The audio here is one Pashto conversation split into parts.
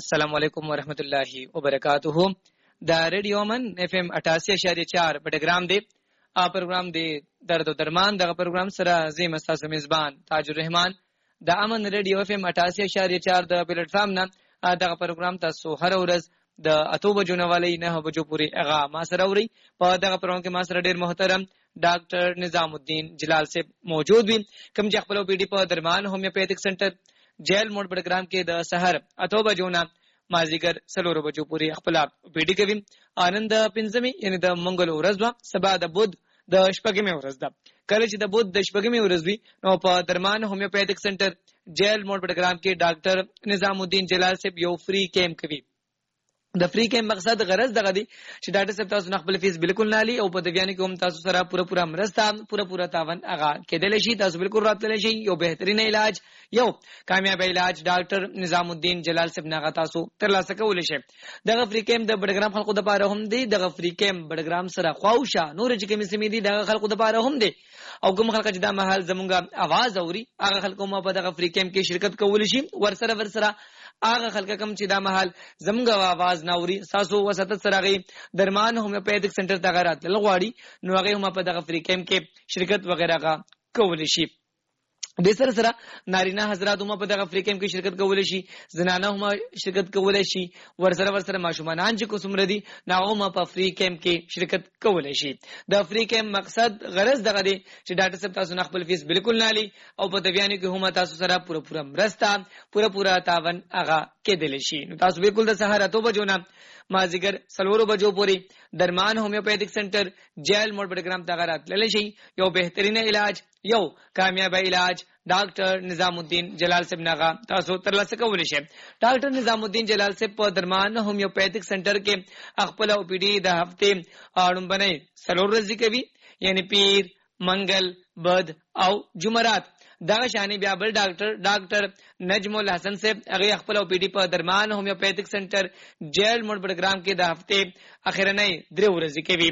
السلام علیکم ورحمۃ اللہ وبرکاتہ دا ریډیو من اف ام 88.4 پټګرام دی پروګرام دی درد او درمان دغه پروګرام سره زیم استاسو میزبان تاج الرحمن د امن ریډیو اف ام 88.4 د پلیټ فارم نه دغه پروګرام تاسو هر ورځ د اتو بجو نه والی 9 بجو پورې اغا ما سره وري په دغه پروګرام کې ما سره ډیر محترم ډاکټر نظام الدین جلال صاحب موجود وي کوم چې خپل پی ډی په درمان هومیوپیتھک سنټر جیل موډ پروګرام کې د سحر اتو بجو نه مازیګر سلور بجو پورې خپل پی ډی کوي آنند پنځمي یعنی د منګل ورځ وا سبا د بود د شپږمې ورځ ده کله چې د بود د شپږمې ورځ وي نو په درمان هومیوپیتھک سنټر جیل موډ پروګرام کې ډاکټر نظام الدین جلال صاحب یو فری کیمپ کوي د فری کیمپ مقصد غرض دغه دی چې ډاکټر صاحب تاسو نه خپل فیس بالکل نه لې او په دیوانی کوم تاسو سره پوره مرسته پوره تاون اغا کېدل شي تاسو بالکل راتل شي یو بهترین علاج یو کامیاب علاج ډاکټر نظام الدین جلال صاحب نه تاسو ترلاسه کول شي دغه فری کیمپ د بډګرام خلکو د پاره هم دی دغه فری کیمپ بډګرام سره خواوشه نور چې کوم سیمې دي دغه خلکو د پاره هم دی او کوم خلک چې د محل زمونږه आवाज اوري هغه خلکو ما په دغه فری کیمپ کې شرکت کول شي ورسره هغه خلک کم چې دا محل زمونږه आवाज ناوري تاسو وسط سره درمان هومیوپیتھک سنټر ته غرات لغواړي نو هغه هم په دغه فری کیمپ کې شرکت وغیرہ کا کول شي د سره نارینه حضرات هم په دغه فری کیمپ کې شرکت کول شي زنانه هم شرکت کول شي ورسره ماشومان چې کومره دي نو هم په فری کیمپ کې شرکت کول شي د فری کیمپ مقصد غرض دغه دی چې ډاکټر صاحب تاسو نه خپل فیس بالکل نه لې او په دیوانی کې هم تاسو سره پوره مرسته پوره تاون هغه کېدل شي نو تاسو بالکل د سهار اتو بجو نه مازیګر سلورو بجو پورې درمان هومیوپیتھک سنټر جیل موډ پروګرام ته غرات للی شي یو بهترین علاج یو کامیاب علاج ډاکټر نظام الدین جلال صاحب ناغا تاسو ترلاسه کول شي ډاکټر نظام الدین جلال صاحب په درمان هومیوپیتھک سنټر کې خپل او پی ډی د هفته اړم بنې سلور ورځې کوي یعنی پیر منګل بد او جمعرات دا شانی بیا بل ډاکټر نجم الحسن صاحب هغه خپل او پی ډی په درمان هومیوپیتھک سنټر جیل موډ پروګرام کې د هفته اخرنۍ درې ورځې کوي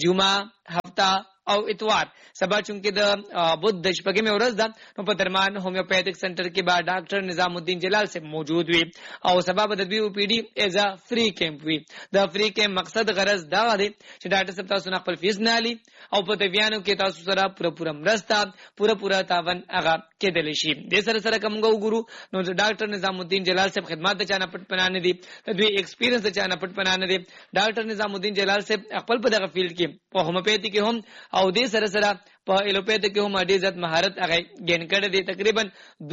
جمعه هفته او اتوار سبا چونکه د بود د شپږمې ورځ ده نو په درمان هومیوپیتھک سنټر کې با ډاکټر نظام الدین جلال صاحب موجود وي او سبا د بي او پی ډی از ا فری کیمپ وي د فری کیمپ مقصد غرض دا دی چې ډاکټر صاحب تاسو نه خپل فیس نه لي او په دیوانو کې تاسو سره پوره مرسته پوره تاون هغه کېدل شي د سره کوم ګورو نو ډاکټر نظام الدین جلال صاحب خدمات ته چانه پټ پنانه دي د دوی ایکسپیرینس ته چانه پټ پنانه دي ډاکټر نظام الدین جلال صاحب خپل په دغه فیلډ کې په هومیوپیتھی کې هم او دې سره په الوپیتھی کې هم ډېر زیات مهارت هغه ګین کړی دی تقریبا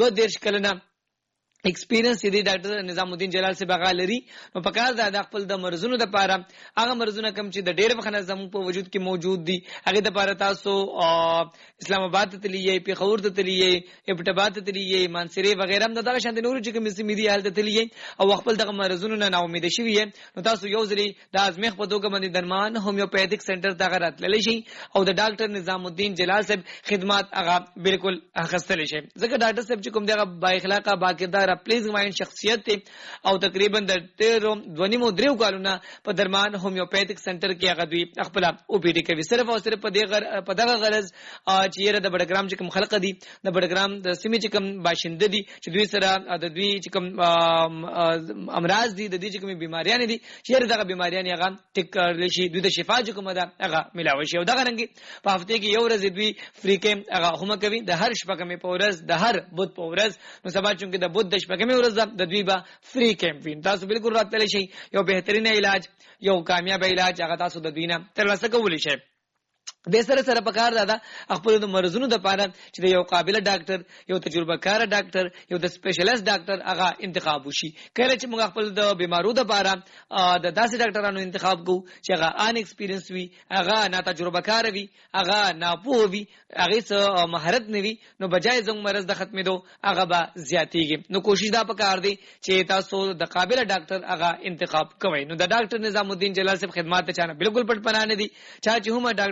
2 کلونه ایکسپیرینس دی ډاکټر نظام الدین جلال صاحب هغه لري نو په کار د خپل د مرزونو د پاره هغه مرزونه کم چې د ډېر وخت زموږ په وجود کې موجود دي هغه د پاره تاسو اسلام آباد ته تللی پیښور ته تللی ابټ آباد ته تللی مانسری وغیرہ هم دغه شان د نور چې کوم سیمې دي حالت تللی او خپل دغه مرزونو نه امید شي نو تاسو یو ځلی د ازمیخ په دوګه باندې درمان هومیوپیتھک سنټر ته غرات للی شي او د ډاکټر نظام الدین جلال صاحب خدمات هغه بالکل اخستل شي ځکه ډاکټر صاحب چې کوم دغه با اخلاقه با کردار پلیز ماین شخصیت او تقریبا د 2.5 کالونه په درمان هومیوپیتھک سنټر کې هغه دوی خپل او پی ډی کوي صرف او صرف په دغه غرض چې یره د بډګرام چې کوم خلق دي د بډګرام د سیمې چې کوم باشنده دي چې دوی سره د دوی چې کوم امراض دي د دې چې کوم بیماریان دي چې یره دغه بیماریان هغه ټیک کړل شي دوی د شفا چې کومه ده هغه ملاوي شي او دغه رنګ په هفته کې یو ورځ دوی فری کیمپ هغه هم کوي د هر شپږمې په ورځ د هر بود په ورځ نو سبا چونکه د بود د شپږمې ورځ د دوی با فری کیمپ وین تاسو بالکل راتلی شي یو بهترین علاج یو کامیاب علاج هغه تاسو د دوی نه ترلاسه کولی شي د سره پکار دادا خپل د مرزونو د پاره چې د یو قابل ډاکټر یو تجربه کار ډاکټر یو د سپیشلیست ډاکټر هغه انتخاب وشي کله چې موږ خپل د بیمارو د پاره د داسې ډاکټرانو انتخاب کوو چې هغه ان ایکسپیرینس وي هغه نه تجربه کار وي هغه نه پوه وي هغه څه مهارت نه وي نو بجای زنګ مرز د ختمېدو هغه به زیاتېږي نو کوشش دا پکار دی چې تاسو د قابل ډاکټر هغه انتخاب کوئ نو د ډاکټر نظام الدین جلال صاحب خدمات ته چانه بالکل پټ پناه نه دي چا چې هم ډاکټر نظام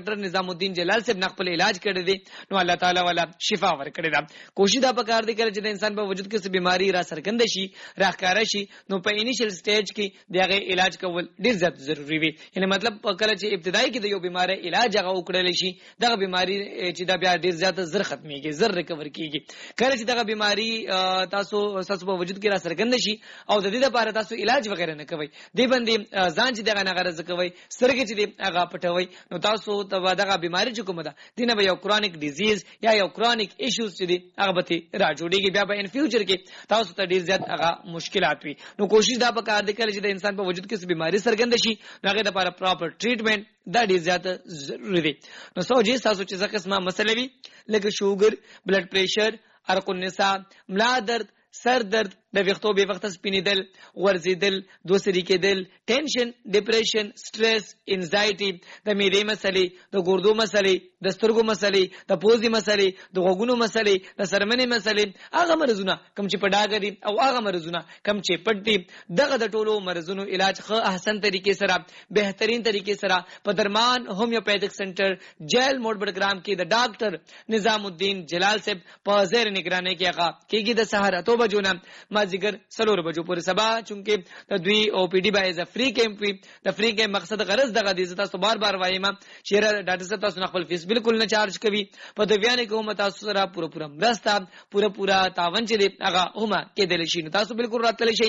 نظام الدین جلال صاحب نخپل علاج کړی دی نو الله تعالی والا شفا ورکړي دا کوشش دا پکار دی کله چې د انسان په وجود کې څه بیماری را سرګند شي راخکاره شي نو په انیشل سټیج کې دغه علاج کول ډیر زیات ضروری وي یعنی مطلب کله چې ابتدایي کې د یو بیماری علاج هغه وکړل شي دغه بیماری چې دا بیا ډیر زیات زر ختميږي زر ریکور کیږي کله چې دغه بیماری تاسو په وجود کې را سرګند شي او د دې لپاره تاسو علاج وغیرہ نه کوي دی باندې ځان چې دغه نه غرض کوي سترګې چې هغه پټوي نو تاسو ته دغه بیماری چې کومه ده دینه به یو کرونیک ډیزیز یا یو کرونیک ایشوز چې دي هغه به را جوړیږي بیا به ان فیوچر کې تاسو ته ډیر زیات هغه مشکلات وي نو کوشش دا پکار دی کله چې د انسان په وجود کې څه بیماری سرګند شي هغه لپاره پراپر ټریټمنټ دا ډیر زیات ضروری دی نو سوجي تاسو چې څه قسمه مسلې وي لکه شوګر بلډ پریشر ارق النساء ملا درد سر درد د وختو به وخت سپینیدل ورزیدل دوسری کېدل ټینشن ډیپریشن سټرس انزایټي د میډې مسلې د ګردو مسلې د سترګو مسلې د پوزي مسلې د غوګونو مسلې د سرمنې مسلې هغه مرزونه کم چې پډاګري او هغه مرزونه کم چې پټي دغه د ټولو مرزونو علاج خو احسن طریقې سره بهترین طریقې سره په درمان هومیوپیتھک سنټر جیل موډ بډګرام کې د ډاکټر نظام الدین جلال صاحب په زیر نگرانی کې هغه کېږي د سحر 8 بجو نه مازیګر 3 بجو پورې سبا چونکه د دوی او پی ډی بای از فری کیمپ وی د فری کیمپ مقصد غرض دغه دي تاسو بار وایم چې ډاکټر صاحب تاسو خپل فیس بالکل نه چارج کوي په دویانه کوم تاسو سره پوره مرسته پوره تاون چې هغه هم کېدل شي تاسو بالکل راتل شي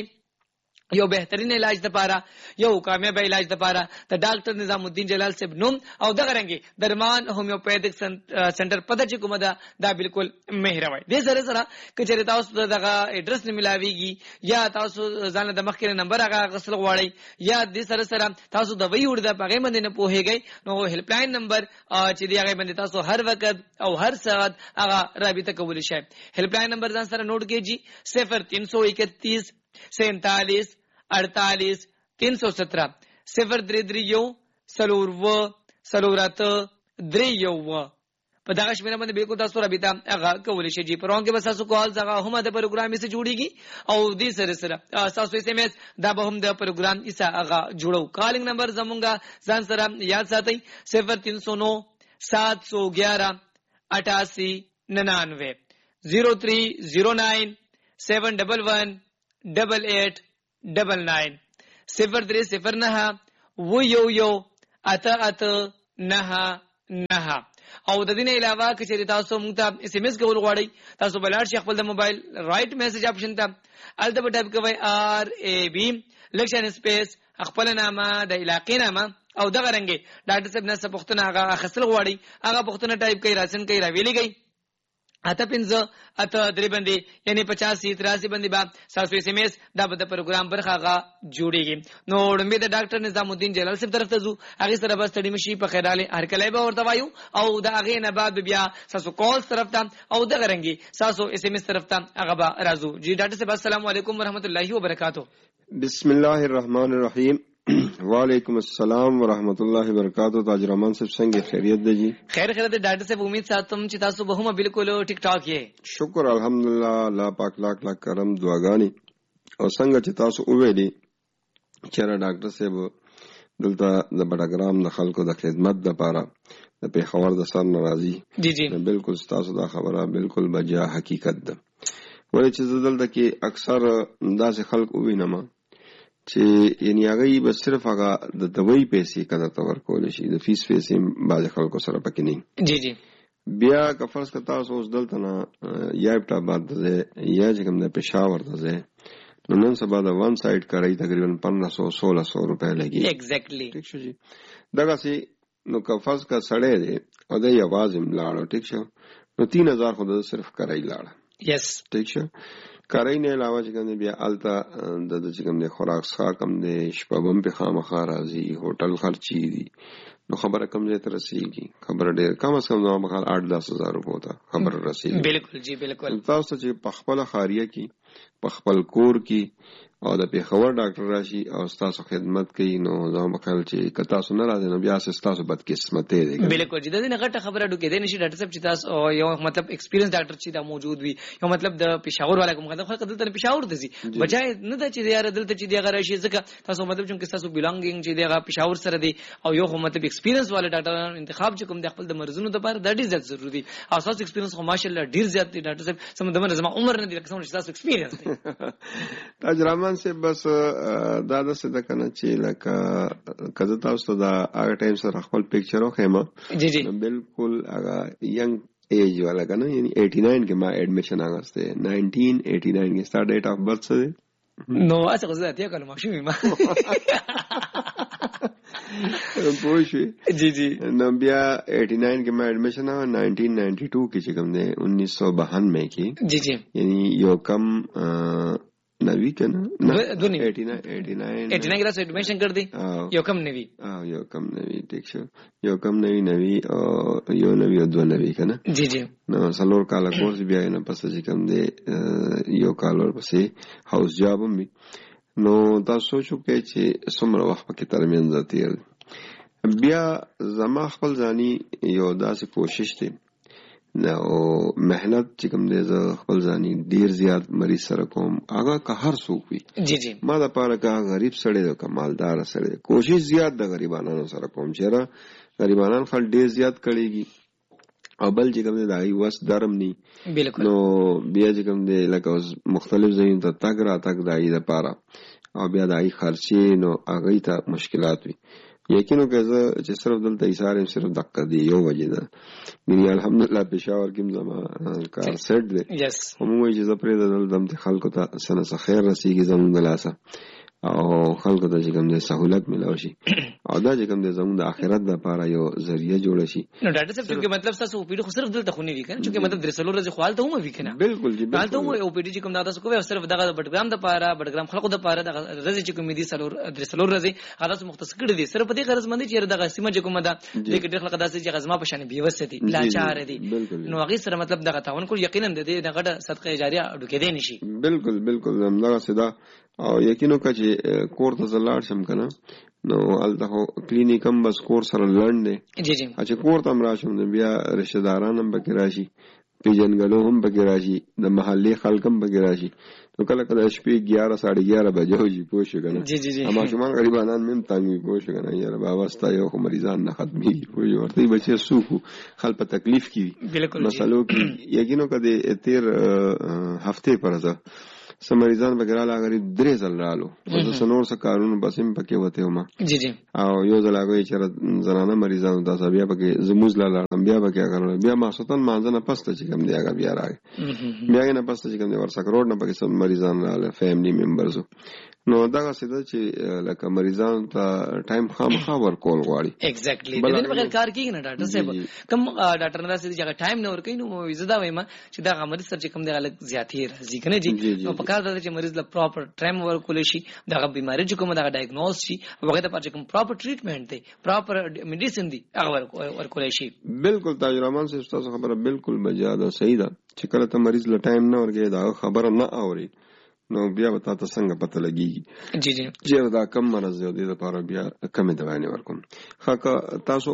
یو بهترین علاج د پاره یو کامیاب علاج د پاره د ډاکټر نظام الدین جلال صاحب نوم او دغه رنګي درمان هومیوپیتھک سنټر پته چې کومه دا بالکل مهروي د سره کچره تاسو دغه اډرس نه ملاويږي یا تاسو ځان د مخکې نمبر هغه غسل غواړي یا د سره تاسو د وی وړ د پغې باندې نه پوهیږئ نو هیلپ لاین نمبر چې دی هغه باندې تاسو هر وخت او هر ساعت هغه رابطه کولی شئ هیلپ لاین نمبر ځان سره نوٹ کیجئ 0331 47 48 317 033 سلورو سلورات دریو په دغه شمیره باندې بالکل تاسو رابطه هغه کولی شئ چې پرون کې بس تاسو کال ځای هم د پروګرام یې جوړیږي او دې سره تاسو اس ام اس دا به هم د پروګرام یې هغه جوړو کالینګ نمبر زمونږه ځان سره یاد ساتئ 0309 711 88 99 0309 711 8899 0309 ویو اته نه او د دې نه علاوه چې تاسو موږ ته اس ام اس کول غواړئ تاسو بلار شیخ خپل د موبایل رائټ میسج اپشن ته الته په ټایپ کوئ آر ای بی لکشن سپیس خپل نامه د علاقې نامه او دغه رنګي ډاکټر صاحب نه پښتون هغه خسل غواړي هغه پښتون ټایپ کوي راشن کوي راویلي کوي اته پنځه اته درې باندې یعنی 85 83 باندې با تاسو اس ام اس دا د پروګرام برخه غا جوړیږي نو وړمې د ډاکټر نظام الدین جلال صاحب طرف ته زو هغه سره بس تړي مشي په خیراله هر کله به ورته وایو او دا هغه نه بعد بیا تاسو کال طرف ته او د غرنګي تاسو اس ام اس طرف ته هغه به راځو جی ډاکټر صاحب السلام علیکم ورحمت الله وبرکاتہ بسم الله الرحمن الرحیم وعلیکم السلام ورحمۃ اللہ وبرکاتہ تاج رحمان صاحب څنګه خیریت ده جی خیر ده ډاکټر صاحب امید ساتم چې تاسو به هم بالکل ټیک ټاک یې شکر الحمدلله الله پاک لاک کرم دعاګانی او څنګه چې تاسو وویلي چې ډاکټر صاحب دلته د بډاګرام د خلکو د خدمت لپاره د پیښور د سر ناراضي جی بالکل تاسو دا خبره بالکل بجا حقیقت ده ولې چې دلته کې اکثر داسې خلک وینم چې یعنی هغه به صرف هغه د دوی پیسې کده تور کول شي د فیس پیسې باز خلکو سره پکې نه جی بیا که فرض کړه تاسو اوس دلته نه یا په بعد ده یا چې کوم د پېښور ده نن سبا د وان سایډ کرای تقریبا 1500-1600 روپے لګي ایگزیکټلی ټیک شو جی دغه سي نو که فرض کا سړی دی او د आवाज ملاړو ټیک شو نو 3000 خو د صرف کرای لاړه یس ټیک شو کرای نه علاوه چې کوم بیا التا د چې کوم د خوراک څخه کم دی شپبم په خامخا راځي هوټل خرچي دي نو خبره کم ځای ته رسیږي خبره ډېر کم از کم نو مخال 8-10 هزار روپے ته خبره رسیږي بالکل جی بالکل تاسو چې په خپل خاریه کې په خپل کور کې او د پیښور ډاکټر راشي او تاسو خدمت کوي نو زه مخال چې کتا سن راځي نو بیا تاسو بد قسمت دی بالکل جی د دې غټه خبره ډوکې دی نشي ډاکټر صاحب چې تاسو یو مطلب ایکسپیرینس ډاکټر چې دا موجود وي یو مطلب د پیښور والا کوم خدای خو دلته پیښور دزي بجای نه د چې یار دلته چې دی غره شي ځکه تاسو مطلب چې تاسو بیلانګینګ چې دی غا پیښور سره دی او یو مطلب ایکسپیرینس والے ډاکټرانو انتخاب چې کوم د خپل د مرزونو لپاره دا ډیر زیات ضروری دي. اساس ایکسپیرینس خو ماشاءالله ډیر زیات دي ډاکټر صاحب. سم د زما عمر نه دي لکه څنګه چې تاسو ایکسپیرینس دي. تاج رحمان سے بس دا د څه د کنه چې لکه کزه تاسو دا هغه ټایم سره خپل پکچر خو جی جی بالکل هغه ینګ ایج والا کنه یعنی 89 کې ما ایڈمیشن اغسته 1989 کې سٹارټ ډیټ اف برث څه نو اڅه غزه ته کله ماشومې ما پوښي جی جی نو بیا 89 کې ما ایڈمیشن 1992 کې چې کوم دی 1992 کې جی جی یعنی یو کم نوی کنه 89 89 کې تاسو ایڈمیشن کړ دی یو کم نوی ټیک شو یو کم نوی او یو نوی او دو نوی کنه جی جی نو سلور کاله کورس بیا نه پس چې کوم دی یو کال ورپسې هاوس جاب هم نو تاسو سوچو کې چې څومره وخت پکې ترمنځ تیر بیا زما خپل ځاني یو داسې کوشش دی نو محنت چې کوم دی زه خپل ځاني ډیر زیات مریض سره کوم هغه که هر څوک وي جی جی ما د پاره که غریب سړی دی که مالدار سړی دی کوشش زیات د غریبانو سره کوم چېرې غریبانان خل ډیر زیات کړيږي او بل چې کوم دی د هغوی وس درم ني بالکل نو بیا چې کوم دی لکه مختلف ځایونو ته تګ راتګ د هغوی دپاره او بیا د هغوی خرچې نو هغوی ته مشکلات وي یقینو که زه چې صرف دلته ایسار یم صرف دقه دی یو وجې ده یعنې الحمدلله پېښور کې هم زما کار سیټ دی خو موږ وایي چې زه پرېږده دلته همدې خلکو ته څه نه څه خیر رسېږي زموږ د لاسه او خلکو ته چې کوم دی سهولت میلاو شي او دا چې کوم دی زموږ د آخرت دپاره یو ذریعه جوړه شي. نو ډاکټر صاحب چونکې مطلب ستاسو اوپیډي خو صرف دلته خو نه وي که نه چونکې مطلب درې څلور ورځې خو هلته هم وي که نه بلکل جي هلته هم اوپیډي چې کوم دا تاسو کوئ صرف دغه بډګرام دپاره بډګرام خلکو دپاره دغه ورځې چې کومې دي درې څلور ورځې هغه تاسو مختص کړي دي صرف په دې غرضمند دي چې دغه سیمه چې کومه ده دې کې ډېر خلک داسې چې هغه زما په شانې بېوسه دي لاچاره دي نو هغې سره مطلب دغه تعاون کول یقینا د دې دغه صدقه جاریه ډوکېدی نه شي. بالکل همدغسې ده او یقینو که چې کور ته زه لاړ شم که نه نو هلته خو کلینیک هم بس کور سره لنډ دی چې کور ته هم راشم نو بیا رشته داران هم پکې راشي پیژنګلو هم پکې راشي د محلې خلک هم پکې راشي نو کله کله شپې 11 بجې وځي پوه شو که نه ماشومان غریبانان مې هم تنګ وي پوه شو که نه یاره بابا ستا یو خو مریضان نه ختمېږي پوه شو ورته بچې څوک وو خل په تکلیف کې وي مسلو کې یقینو که د تېر هفتې پر زه څه مریضان پکې راله غریب 3 ځل رالو زه څه نور څه کارونه بس هم پکې وتی وم او یو ځل هغوی چېرې زنانه مریضانو ته بیا پکې زه مونځ له لاړم بیا پکې هغه راغلم بیا ماخوستن مانځه نه پسته چې کوم دی هغه بیا راغی بیا هغې نه پسته چې کوم دی ورڅک روډ نه پکې سب مریضان راغله فیملي ممبرزو نو دغسې ده چې لکه مریضانو ته ټایم خامخا ورکول غواړي ایگزیکټلی د دې بغیر کار کېږي نه ډاکټر صاحب کوم ډاکټر نه داسې چې هغه ټایم نه ورکوي نو زه دا وایم چې دغه مریض سره چې کوم دی هغه زیاتې راځي که نه جي نو په کار ده چې مریض له پراپر ټایم ورکولی شي دغه بیماري چې کومه دغه ډایګنوز شي هغې دپاره چې کوم پراپر ټریټمنټ دی پراپر میډیسن دی هغه ورکولی شي. بالکل تاج رحمان صاحب ستاسو خبره بالکل بجا ده صحیح ده چې کله ته مریض له ټایم نه ورکوې د هغه خبره نه اوري نو بیا به تا ته څنګه پته لګېږي جی جی چېرې دا کم مرض دی او دې دپاره بیا کمې دوایانې ورکوم. ښه که تاسو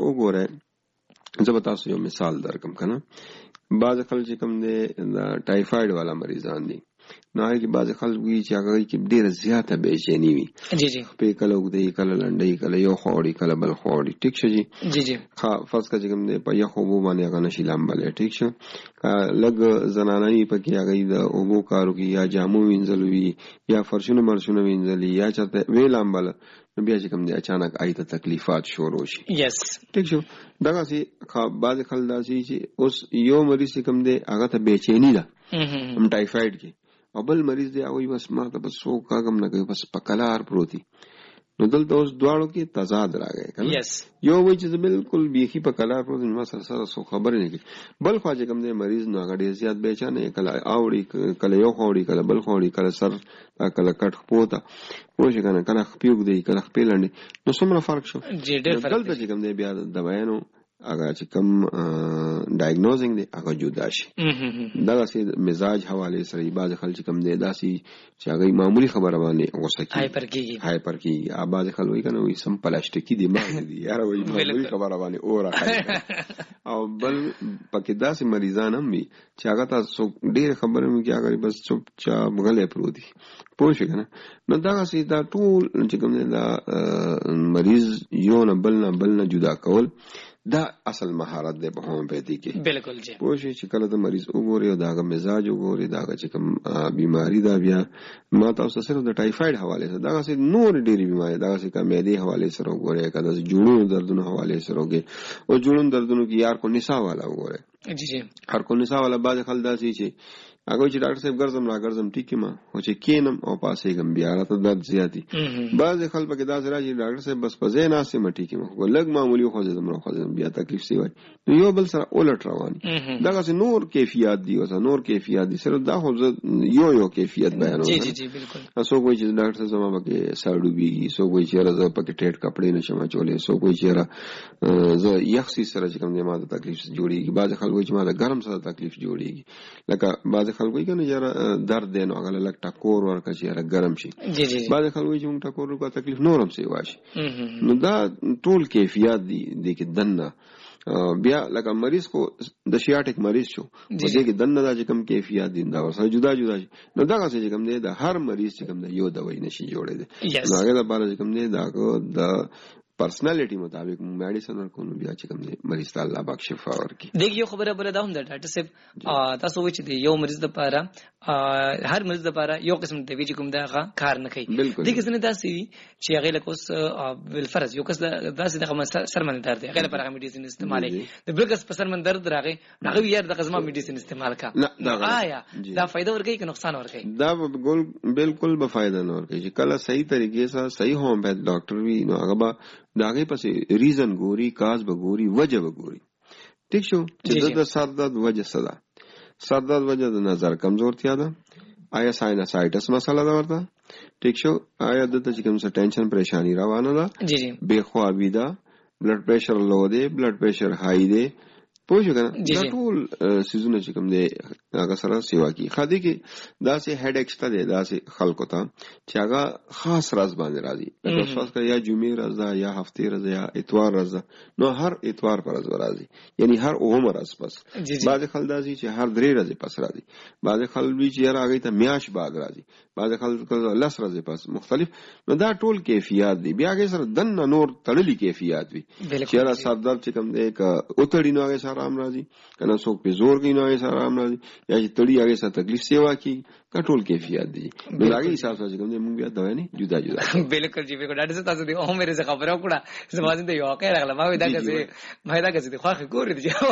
وګورئ زه به تاسو یو مثال درکم که نه بعضې خلک چې کوم دی د ټایفاید والا مریضان دي نو هغې کې بعضې خلک وي چې هغوی کې ډېره زیاته بېچیني وي خپې کله اوږدوي کله لنډوي کله یو خوا وړي کله بل خوا وړي ټیک شو جي ښه فرض کړه چې کوم دی په یخ اوبو باندې هغه نشي لامبلی ټیک شو لږ زنانه وي پکې هغوی د اوبو کار وکړي یا جامو وینځل وي یا فرشونه مرشونه وینځلي یا چېرته ویې لامبله نو بیا چې کوم دی اچانک هغوی ته تکلیفات شروع شي ټیک شو دغسې بعضې خلک داسې چې اوس یو مریض چې کوم دی هغه ته بېچیني ده هم ټایفاید کې او بل مریض دی هغوی بس ما ته بس څوک کاږم نه کوي بس په کلار پروت دي نو دلته اوس دواړو کې تضاد راغی که نه یو وایي چې زه بالکل بیخي په کلار پروت یم ما سره څوک خبرې نه کوي بل خوا چې کوم دی مریض نو هغه ډېر زیات بېچانه کله اوړي کله یو خوا وړي کله بل خوا وړي کله سر کله کټ خپو ته پوه شې که نه کله خپې اوږدوي کله خپې لنډې نو څومره فرق شو دلته چې کوم دی بیا د دوایانو هغه چې کوم ډایګنوزینګ دی هغه جدا شي. دغه سي مزاج حواله سره بعض خلک کوم دی داسي چې هغه معمولی خبره باندې غوسه کوي، هایپر کیږي. بعض خلک وایي کنه وایي سم پلاستیکي دماغ دی یار، وایي معمولی خبره باندې اور او بل پکې داسې مریضان هم وي چې هغه تاسو ډېر خبره مې کې هغه بس چوپچاپ غلې پروت دي، پوه شئ کنه. نو دغه سي دا ټول چې کوم دی دا مریض یو نه بل نه جدا کول دا اصل مهارت دی په هومیوپیتي کې. بالکل جی پوه شئ چې کله د مریض وګوري او داغه مزاج وګوري، داغه چې کوم بیماری دا بیا ما تاسو صرف د ټایفاید حواله سره داغه سي نور ډېری بیماری داغه سي کا معدې حواله سره وګوري، کله د جوړونو دردونو حواله سره وګوري او جوړونو دردونو کې یار کو نساء والا وګوري. جی هر کو نساء والا باز خل داسي چې هغه چې ډاکټر صاحب ګرځم ټیکې ما او چې کینم او پاسې ګم بیا راته درد زیاتی. بعض خلک کې دا سره چې ډاکټر صاحب بس پځې ناسې مټی کې مخ لګ معمولی خو زم بیا تکلیف سی وای نو یو بل سره اولټ روان. دغه نور کیفیت دی او نور کیفیت دي سره دا خو یو کیفیت بیانوي. جی جی بالکل. تاسو کوی چې ډاکټر صاحب زما کې ساړو بیږي، سو کوی چې راځه پکې ټیټ کپڑے نشم چولې، سو کوی چې را ز یخسي سره چې کوم دی ما د تکلیف جوړیږي. بعض خلک چې ما د ګرم سره تکلیف جوړیږي، لکه بعض خلک وایي کنه یاره درد دی نو هغه لک ټکور ورکه چې یاره ګرم شي. بعض خلک وایي چې موږ ټکور ورکو تکلیف نورم سی واشي. نو دا ټول کیفیت دي کې دنه بیا لکه مریض کو د شیاټک مریض شو دې کې دنه دا چې کوم کیفیت دي دا ورسره جدا شي. نو دا څه کوم دی د هر مریض چې کوم دی یو دوايي نشي جوړې دي. نو هغه د بار چې کوم دی دا د پرسنالټي مطابق میډیسن ورکو نو بیا چې کوم دی مریض ته الله پاک شفا ورکړي. دغه یو خبره بل دا هم د ډاکټر صاحب تاسو وایي چې یو مریض د پاره هر مریض د پاره یو قسم د ویجی کوم دا کار نه کوي. دغه څنګه داسي چې هغه له کوس بل فرض یو کس داسي د سرمن درد هغه لپاره میډیسن استعمالي د بل کس په سرمن درد راغی هغه یې د قسمه میډیسن استعمال کا آیا دا فائدہ ورکړي که نقصان ورکړي؟ دا بالکل به فائدہ نه ورکړي. چې کله صحیح طریقې سره صحیح هومیوپیث ډاکټر وي نو هغه داغه پسې ریزن ګوري، کاز به ګوري، وجه به ګوري. ٹھیک شو چې د سر درد وجه صدا سر درد وجه د نظر کمزورتیا ده، آیا ساینسایټس مسله ده ورته. ٹھیک شو آیا د چې کوم څه ټینشن پریشانی روانه ده، جی جی بے خوابی ده، بلډ پریشر لو دی، بلډ پریشر های دی، پوه شو کنه دا ټول سيزونه چې کوم دی هغه سره سیوا کی. خادي کې داسې هډ ایکس ته دی داسې خلکو ته چې هغه خاص راز باندې راځي، لکه خاص کړه یا جمعې ورځ ده یا هفته ورځ یا اتوار ورځ ده، نو هر اتوار پر ورځ راځي، یعنی هر اوم ورځ پس. بعض خلک داسي چې هر درې ورځې پس راځي، بعض خلک وی چې هغه ته میاش بعد راځي، بعض خلک لس ورځې پس، مختلف. نو دا ټول کیفیت دي. بیا هغه سره دن نور تړلي کیفیت وي چې را سر درد چې کوم دی کا اوتړي نو هغه آرام راځي، کنه څوک په زور کې نه یې آرام راځي، یا چې تړي هغه سره تکلیف سیوا کی کټول کیفیت دي. نو هغه حساب سره کوم دې موږ بیا دوا نه جدا بالکل جی بالکل ډاډه تاسو دې او مې زه خبره وکړه زما دې یو واقع راغله ما دا کسي خو ګورې دي